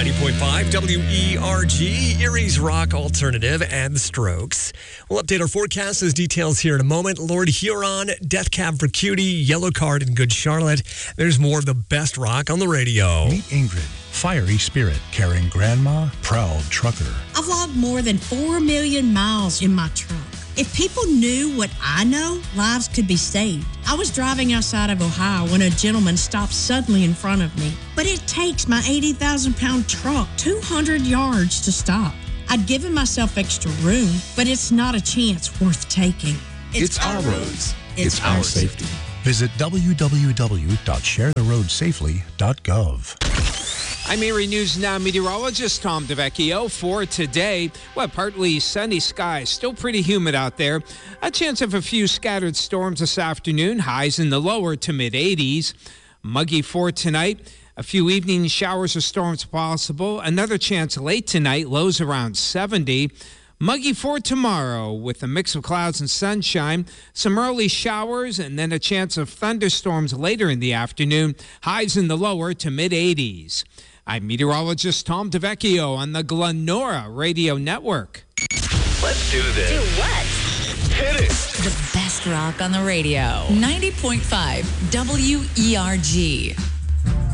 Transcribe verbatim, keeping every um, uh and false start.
ninety point five W E R G, Erie's Rock Alternative, and The Strokes. We'll update our forecast as details here in a moment. Lord Huron, Death Cab for Cutie, Yellow Card, and Good Charlotte. There's more of the best rock on the radio. Meet Ingrid, fiery spirit, caring grandma, proud trucker. I've logged more than four million miles in my truck. If people knew what I know, lives could be saved. I was driving outside of Ohio when a gentleman stopped suddenly in front of me. But it takes my eighty thousand pound truck two hundred yards to stop. I'd given myself extra room, but it's not a chance worth taking. It's, it's our roads. It's, it's our safety. Visit w w w dot share the road safely dot gov. I'm Erie News Now meteorologist Tom DeVecchio for today. Well, partly sunny skies, still pretty humid out there. A chance of a few scattered storms this afternoon, highs in the lower to mid eighties. Muggy for tonight. A few evening showers or storms possible. Another chance late tonight, lows around seventy. Muggy for tomorrow with a mix of clouds and sunshine. Some early showers and then a chance of thunderstorms later in the afternoon. Highs in the lower to mid eighties. I'm meteorologist Tom DeVecchio on the Glenora Radio Network. Let's do this. Do what? Hit it. The best rock on the radio. ninety point five W E R G.